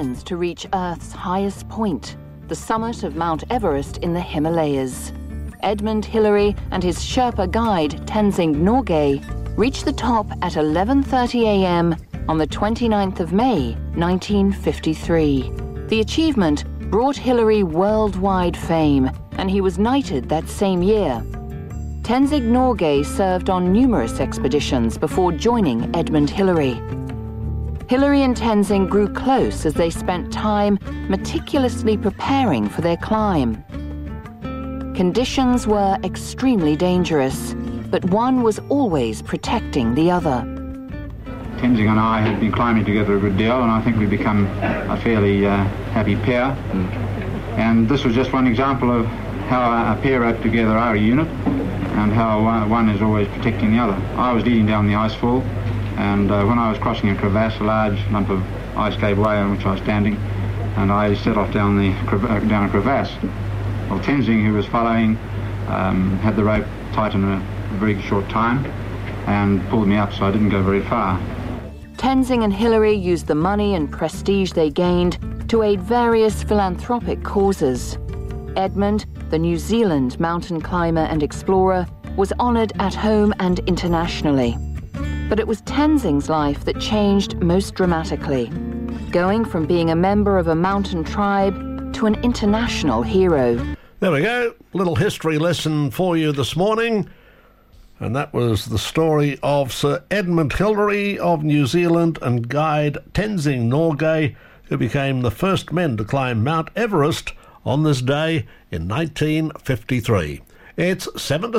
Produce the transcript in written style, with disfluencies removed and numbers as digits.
determines to reach Earth's highest point, the summit of Mount Everest in the Himalayas. Edmund Hillary and his Sherpa guide Tenzing Norgay reached the top at 11:30 a.m. on the 29th of May, 1953. The achievement brought Hillary worldwide fame, and he was knighted that same year. Tenzing Norgay served on numerous expeditions before joining Edmund Hillary. Hillary and Tenzing grew close as they spent time meticulously preparing for their climb. Conditions were extremely dangerous, but one was always protecting the other. Tenzing and I had been climbing together a good deal, and I think we'd become a fairly happy pair. And this was just one example of how a pair roped together are a unit, and how one is always protecting the other. I was leading down the icefall, and when I was crossing a crevasse, a large lump of ice gave way on which I was standing, and I set off down a crevasse. Well, Tenzing, who was following, had the rope tight in a very short time and pulled me up, so I didn't go very far. Tenzing and Hillary used the money and prestige they gained to aid various philanthropic causes. Edmund, the New Zealand mountain climber and explorer, was honoured at home and internationally. But it was Tenzing's life that changed most dramatically, going from being a member of a mountain tribe to an international hero. There we go, little history lesson for you this morning. And that was the story of Sir Edmund Hillary of New Zealand and guide Tenzing Norgay, who became the first men to climb Mount Everest on this day in 1953. It's 7 to